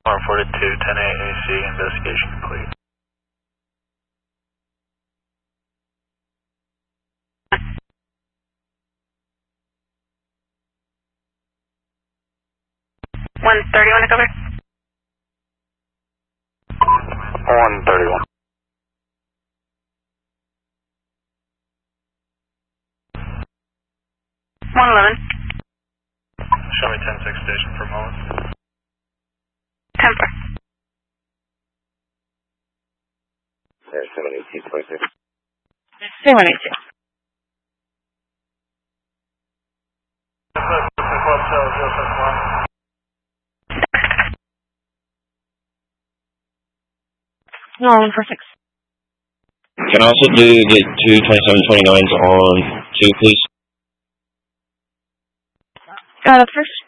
142, 10 AC, investigation complete. $130, want to cover? 131. 111. Show me 10-6 station for a moment. 10-4. There's 718.6. 3182. No, 146. Can I also do the two 2729s on 2, please? Got it first.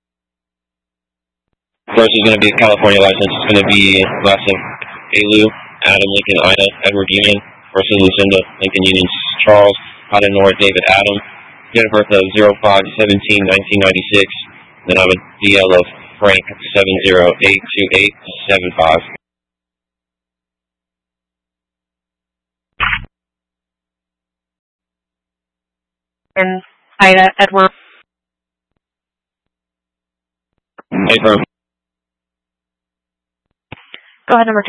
First is going to be a California license. It's going to be last name Alu, Adam Lincoln Ida, Edward Union, first name Lucinda, Lincoln Union Charles, Ida Nora David Adam, date of birth of 05/17/1996. Then I have a DL of Frank 7082875. And Ida Edward. Hey, bro. Go ahead, number 2.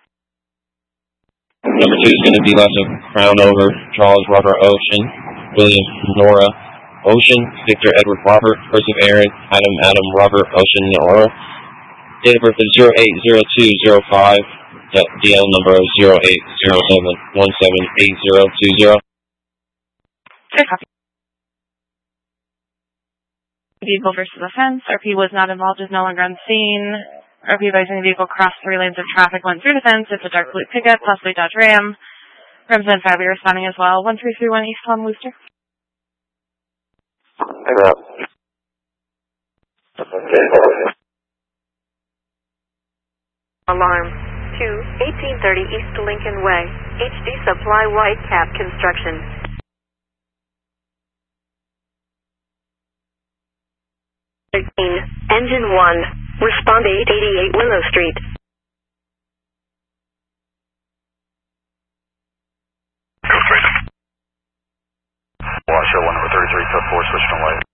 Number 2 is going to be last name Crown over Charles Robert Ocean, William Nora Ocean, Victor Edward Robert, first of Aaron, Adam Robert Ocean Nora. Date of birth of 08/02/05, DL number 0807178020. Good copy. Vehicle versus offense. RP was not involved, is no longer on scene. RP advising the vehicle crossed 3 lanes of traffic, went through the fence. It's a dark blue pickup, possibly Dodge Ram. Representative Fabi responding as well. 1331 East Palm Wooster. Hey, Rob. Alarm 2, 1830 East Lincoln Way, HD Supply White Cap Construction. Engine 1, respond to 888 Willow Street. Washoe 1 over 33, code 4, switch to light.